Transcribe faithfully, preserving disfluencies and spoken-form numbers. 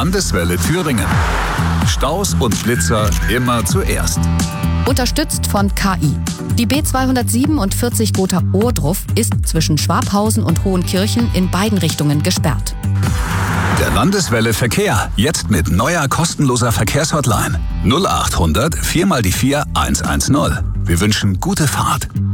Landeswelle Thüringen. Staus und Blitzer immer zuerst. Unterstützt von K I. Die B zweihundertsiebenundvierzig Gotha-Ohrdruf ist zwischen Schwabhausen und Hohenkirchen in beiden Richtungen gesperrt. Der Landeswelle Verkehr, jetzt mit neuer kostenloser Verkehrshotline null acht hundert vier mal die vier eins eins null. Wir wünschen gute Fahrt.